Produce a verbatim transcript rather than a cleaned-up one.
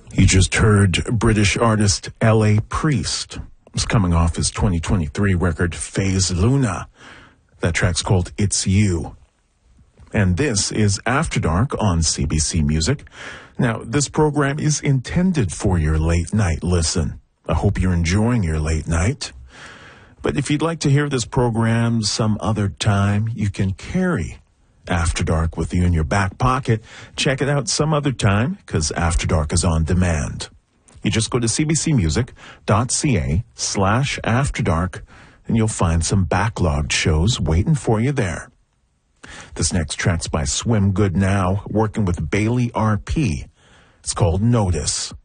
You just heard British artist L A Priest. It's coming off his twenty twenty-three record, Phase Luna. That track's called It's You. And this is After Dark on C B C Music. Now, this program is intended for your late night listen. I hope you're enjoying your late night. But if you'd like to hear this program some other time, you can carry After Dark with you in your back pocket. Check it out some other time, because After Dark is on demand. You just go to cbcmusic.ca slash After Dark, and you'll find some backlogged shows waiting for you there. This next track's by Swim Good Now, working with Bailey R P. It's called Notice.